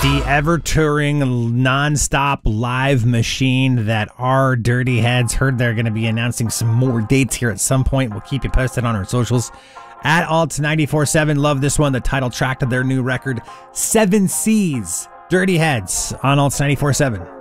The ever-touring, non-stop live machine that are Dirty Heads. Heard they're going to be announcing some more dates here at some point. We'll keep you posted on our socials. At Alt 94.7, love this one, the title track to their new record, 7 Seas. Dirty Heads on Alt 94.7.